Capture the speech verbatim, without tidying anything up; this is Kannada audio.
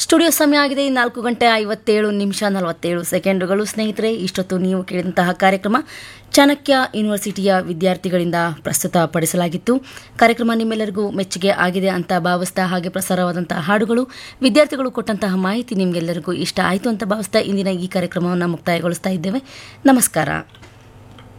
ಸ್ಟುಡಿಯೋ ಸಮಯ ಆಗಿದೆ ನಾಲ್ಕು ಗಂಟೆ ಐವತ್ತೇಳು ನಿಮಿಷ ನಲವತ್ತೇಳು ಸೆಕೆಂಡುಗಳು. ಸ್ನೇಹಿತರೆ, ಇಷ್ಟೊತ್ತು ನೀವು ಕೇಳಿದಂತಹ ಕಾರ್ಯಕ್ರಮ ಚಾಣಕ್ಯ ಯೂನಿವರ್ಸಿಟಿಯ ವಿದ್ಯಾರ್ಥಿಗಳಿಂದ ಪ್ರಸ್ತುತಪಡಿಸಲಾಗಿತ್ತು. ಕಾರ್ಯಕ್ರಮ ನಿಮ್ಮೆಲ್ಲರಿಗೂ ಮೆಚ್ಚುಗೆ ಆಗಿದೆ ಅಂತ ಭಾವಿಸ್ತಾ, ಹಾಗೆ ಪ್ರಸಾರವಾದಂತಹ ಹಾಡುಗಳು, ವಿದ್ಯಾರ್ಥಿಗಳು ಕೊಟ್ಟಂತಹ ಮಾಹಿತಿ ನಿಮಗೆಲ್ಲರಿಗೂ ಇಷ್ಟ ಆಯಿತು ಅಂತ ಭಾವಿಸ್ತಾ ಇಂದಿನ ಈ ಕಾರ್ಯಕ್ರಮವನ್ನು ಮುಕ್ತಾಯಗೊಳಿಸ್ತಾ ಇದ್ದೇವೆ. ನಮಸ್ಕಾರ.